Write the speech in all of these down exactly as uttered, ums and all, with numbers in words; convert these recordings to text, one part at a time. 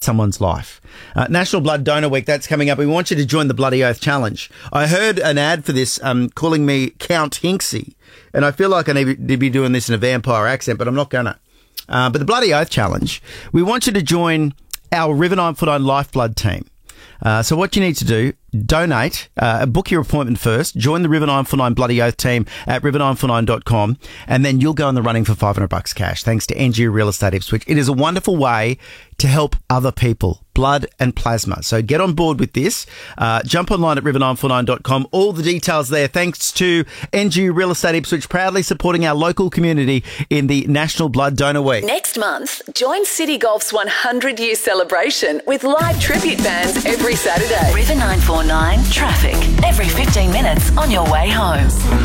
someone's life. Uh, National Blood Donor Week, that's coming up. We want you to join the Bloody Oath Challenge. I heard an ad for this um, calling me Count Hinksy, and I feel like I need to be doing this in a vampire accent, but I'm not going to. Uh, but the Bloody Oath Challenge, we want you to join our River nine four nine Lifeblood team. Uh, so what you need to do, donate, uh, book your appointment first, join the River nine four nine Bloody Oath team at river nine four nine dot com, and then you'll go in the running for five hundred bucks cash, thanks to N G Real Estate Ipswich. It is a wonderful way to help other people, blood and plasma. So get on board with this. Uh, jump online at river nine four nine dot com. All the details there, thanks to N G Real Estate Ipswich, proudly supporting our local community in the National Blood Donor Week. Next month, join City Golf's one hundred year celebration with live tribute bands every Saturday. River nine four nine traffic. Every fifteen minutes on your way home.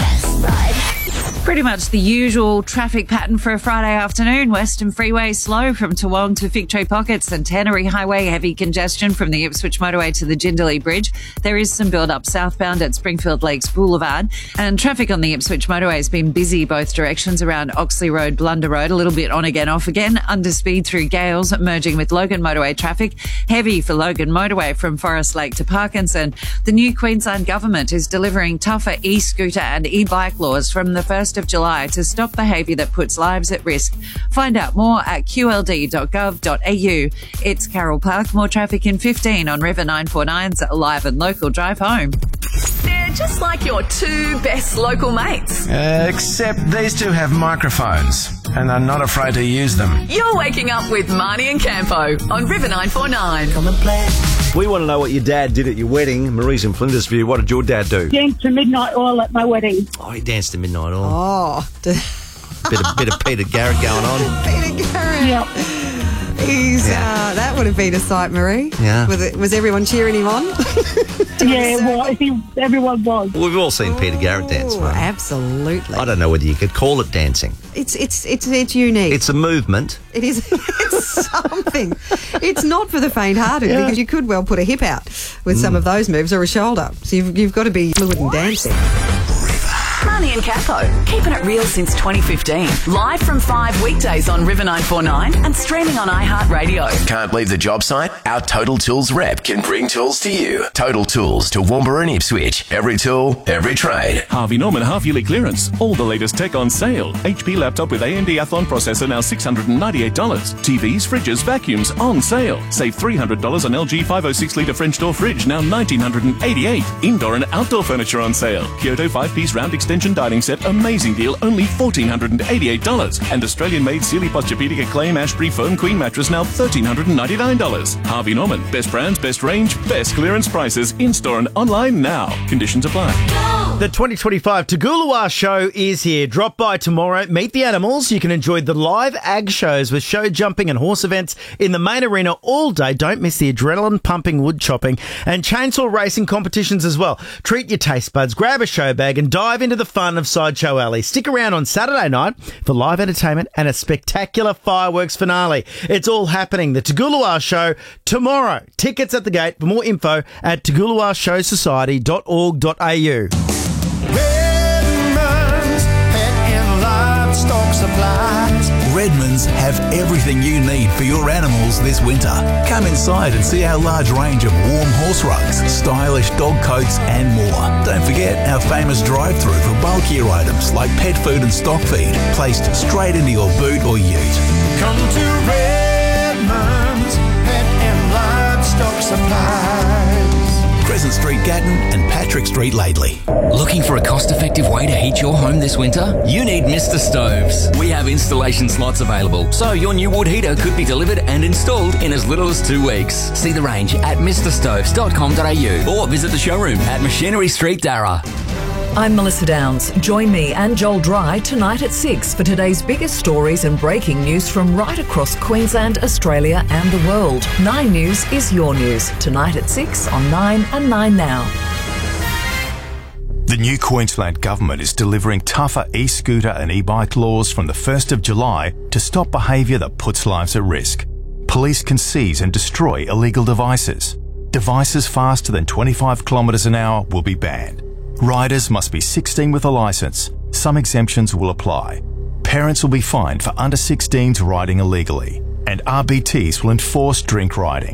Pretty much the usual traffic pattern for a Friday afternoon. Western Freeway slow from Toowong to Fig Tree Pockets, and Tannery Highway heavy congestion from the Ipswich motorway to the Jindalee Bridge. There is some build-up southbound at Springfield Lakes Boulevard, and traffic on the Ipswich motorway has been busy both directions around Oxley Road, Blunder Road, a little bit on again, off again, under speed through Gales, merging with Logan motorway traffic. Heavy for Logan motorway from Forest Lake to Parkinson. The new Queensland government is delivering tougher e-scooter and e-bike laws from the first of July to stop behaviour that puts lives at risk. Find out more at q l d dot gov dot a u. It's Carol Park. More traffic in fifteen on River nine four nine's Live and Local Drive Home. They're just like your two best local mates. Uh, except these two have microphones and are not afraid to use them. You're waking up with Marnie and Campo on River nine four nine. Come and play. We want to know what your dad did at your wedding. Marie's in Flinders View. What did your dad do? Danced to Midnight Oil at my wedding. Oh, he danced to Midnight Oil. Oh. bit of bit of Peter Garrett going on. Peter Garrett. Yep. He's, Yeah. uh, that would have been a sight, Marie. Yeah. Was, it, was everyone cheering him on? Yeah, well, he, everyone was. Well, we've all seen Peter Garrett dance, Oh, mate. absolutely. I don't know whether you could call it dancing. It's it's it's it's unique. It's a movement. It is. It's something. It's not for the faint-hearted because you could well put a hip out with some of those moves or a shoulder. So you've you've got to be fluid and dancing. Marnie and Capo, keeping it real since twenty fifteen. Live from five weekdays on River nine four nine and streaming on iHeartRadio. Can't leave the job site? Our Total Tools rep can bring tools to you. Total Tools to Toowoomba and Ipswich. Every tool, every trade. Harvey Norman half-yearly clearance. All the latest tech on sale. H P laptop with A M D Athlon processor now six hundred ninety-eight dollars. T Vs, fridges, vacuums on sale. Save three hundred dollars on L G five oh six litre French door fridge, now one thousand nine hundred eighty-eight dollars. Indoor and outdoor furniture on sale. Kyoto five-piece round extension dining set, amazing deal, only one thousand four hundred eighty-eight dollars. And Australian-made Sealy Posturepedic Acclaim Ashbury Foam Queen mattress, now one thousand three hundred ninety-nine dollars. Harvey Norman, best brands, best range, best clearance prices, in-store and online now. Conditions apply. The twenty twenty-five Toogoolawah show is here. Drop by tomorrow, meet the animals. You can enjoy the live ag shows with show jumping and horse events in the main arena all day. Don't miss the adrenaline-pumping wood chopping and chainsaw racing competitions as well. Treat your taste buds, grab a show bag and dive into the fun of Sideshow Alley. Stick around on Saturday night for live entertainment and a spectacular fireworks finale. It's all happening. The Toogoolawah show tomorrow. Tickets at the gate. For more info at toogoolawah show society dot org dot a u. Redmond's Pet and Livestock Supplies. Redmond's have everything you need for your animals this winter. Come inside and see our large range of warm horse rugs, stylish dog coats and more. Don't forget our famous drive-through for bulkier items like pet food and stock feed, placed straight into your boot or ute. Come to Redmond's Pet and Livestock Supplies. Crescent Street, Gatton and Patrick Street, Laidley. Looking for a cost-effective way to heat your home this winter? You need Mister Stoves. We have installation slots available, so your new wood heater could be delivered and installed in as little as two weeks. See the range at mister stoves dot com dot a u or visit the showroom at Machinery Street, Darra. I'm Melissa Downs. Join me and Joel Dry tonight at six for today's biggest stories and breaking news from right across Queensland, Australia and the world. Nine News is your news. Tonight at six on Nine and Nine Now. The new Queensland government is delivering tougher e-scooter and e-bike laws from the first of July to stop behaviour that puts lives at risk. Police can seize and destroy illegal devices. Devices faster than twenty-five kilometres an hour will be banned. Riders must be sixteen with a licence. Some exemptions will apply. Parents will be fined for under sixteens riding illegally. And R B Ts will enforce drink riding.